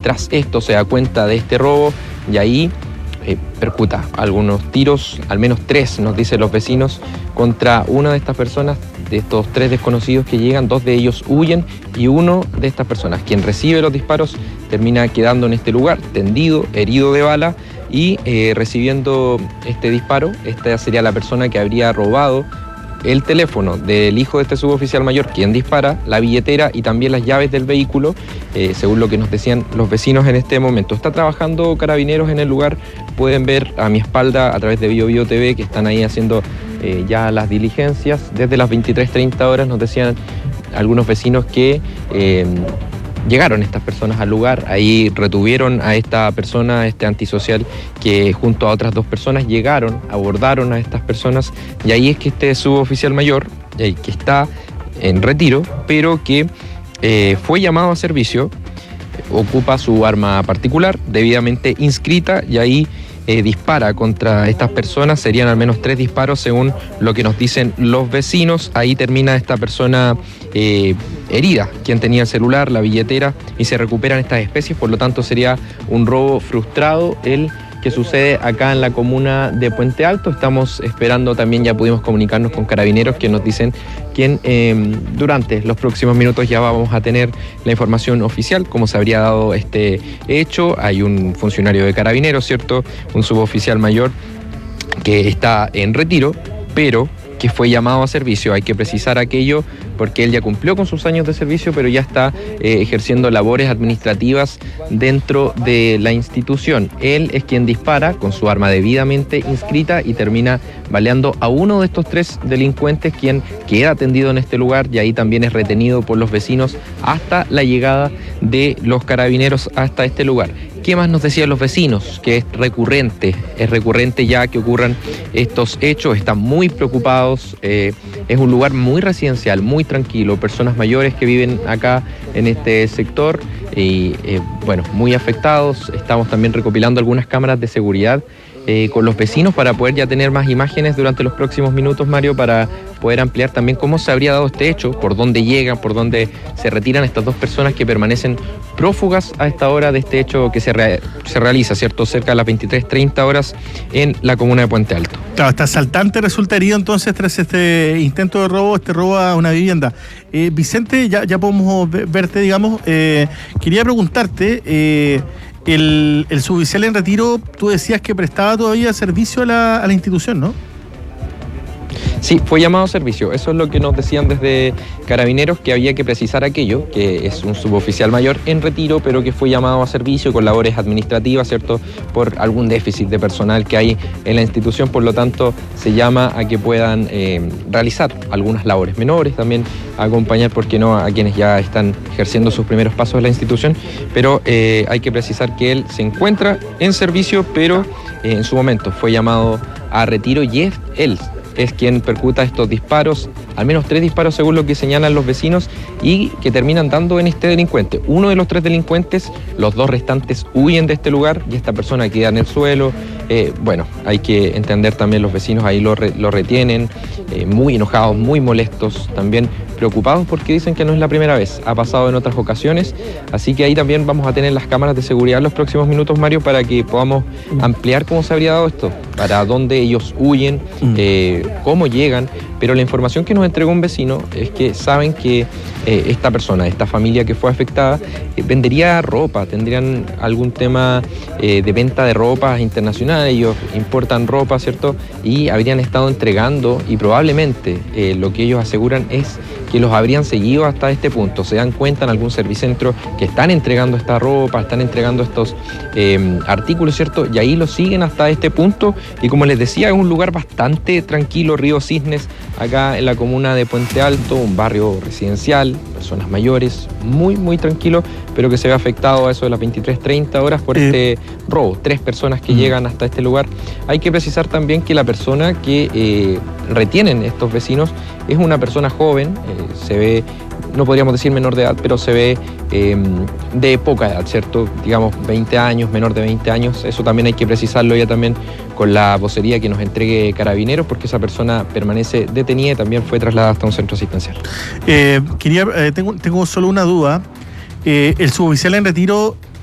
tras esto se da cuenta de este robo y ahí percuta algunos tiros, al menos 3, nos dicen los vecinos, contra una de estas personas, de estos 3 desconocidos que llegan. 2 de ellos huyen y uno de estas personas, quien recibe los disparos, termina quedando en este lugar, tendido, herido de bala y recibiendo este disparo. Esta sería la persona que habría robado el teléfono del hijo de este suboficial mayor, quien dispara, la billetera y también las llaves del vehículo, según lo que nos decían los vecinos en este momento. Está trabajando Carabineros en el lugar, pueden ver a mi espalda a través de BioBio TV que están ahí haciendo ya las diligencias. Desde las 23:30 horas nos decían algunos vecinos que llegaron estas personas al lugar, ahí retuvieron a esta persona, a este antisocial, que junto a otras 2 personas llegaron, abordaron a estas personas, y ahí es que este suboficial mayor, que está en retiro, pero que fue llamado a servicio, ocupa su arma particular, debidamente inscrita, y ahí dispara contra estas personas. Serían al menos 3 disparos según lo que nos dicen los vecinos. Ahí termina esta persona herida, quien tenía el celular, la billetera, y se recuperan estas especies. Por lo tanto sería un robo frustrado el que sucede acá en la comuna de Puente Alto. Estamos esperando también, ya pudimos comunicarnos con Carabineros, que nos dicen que durante los próximos minutos ya vamos a tener la información oficial, cómo se habría dado este hecho. Hay un funcionario de Carabineros, ¿cierto? Un suboficial mayor que está en retiro, pero que fue llamado a servicio. Hay que precisar aquello porque él ya cumplió con sus años de servicio, pero ya está ejerciendo labores administrativas dentro de la institución. Él es quien dispara con su arma debidamente inscrita y termina baleando a uno de estos 3 delincuentes, quien queda atendido en este lugar, y ahí también es retenido por los vecinos hasta la llegada de los Carabineros hasta este lugar. ¿Qué más nos decían los vecinos? Que es recurrente ya que ocurran estos hechos, están muy preocupados, es un lugar muy residencial, muy tranquilo, personas mayores que viven acá en este sector y muy afectados. Estamos también recopilando algunas cámaras de seguridad con los vecinos para poder ya tener más imágenes durante los próximos minutos, Mario, para poder ampliar también cómo se habría dado este hecho, por dónde llegan, por dónde se retiran estas 2 personas que permanecen prófugas a esta hora de este hecho que se realiza, ¿cierto?, cerca de las 23:30 horas en la comuna de Puente Alto. Claro, este asaltante resulta herido entonces tras este intento de robo, robo a una vivienda. Vicente, ya podemos verte, digamos. Quería preguntarte, el suboficial en retiro, tú decías que prestaba todavía servicio a la institución, ¿no? Sí, fue llamado a servicio. Eso es lo que nos decían desde Carabineros, que había que precisar aquello, que es un suboficial mayor en retiro, pero que fue llamado a servicio con labores administrativas, ¿cierto?, por algún déficit de personal que hay en la institución. Por lo tanto, se llama a que puedan realizar algunas labores menores, también acompañar, ¿por qué no?, a quienes ya están ejerciendo sus primeros pasos en la institución. Pero hay que precisar que él se encuentra en servicio, pero en su momento fue llamado a retiro, y él es quien percuta estos disparos, al menos 3 disparos según lo que señalan los vecinos, y que terminan dando en este delincuente. Uno de los 3 delincuentes, los 2 restantes huyen de este lugar y esta persona queda en el suelo. Hay que entender también, los vecinos ahí lo retienen, muy enojados, muy molestos, también preocupados porque dicen que no es la primera vez, ha pasado en otras ocasiones, así que ahí también vamos a tener las cámaras de seguridad en los próximos minutos, Mario, para que podamos ampliar cómo se habría dado esto, para dónde ellos huyen, cómo llegan. Pero la información que nos entregó un vecino es que saben que esta persona, esta familia que fue afectada, vendería ropa, tendrían algún tema de venta de ropa internacional, ellos importan ropa, ¿cierto? Y habrían estado entregando, y probablemente lo que ellos aseguran es que los habrían seguido hasta este punto. Se dan cuenta en algún servicentro que están entregando esta ropa, están entregando estos artículos, ¿cierto? Y ahí los siguen hasta este punto. Y como les decía, es un lugar bastante tranquilo, Río Cisnes, acá en la comuna de Puente Alto, un barrio residencial, personas mayores, muy, muy tranquilo, pero que se ve afectado a eso de las 23:30 horas por este robo. 3 personas que llegan hasta este lugar. Hay que precisar también que la persona que retienen estos vecinos es una persona joven, se ve, no podríamos decir menor de edad, pero se ve de poca edad, ¿cierto? Digamos 20 años, menor de 20 años. Eso también hay que precisarlo ya también con la vocería que nos entregue Carabineros, porque esa persona permanece detenida y también fue trasladada hasta un centro asistencial. Tengo solo una duda. El suboficial en retiro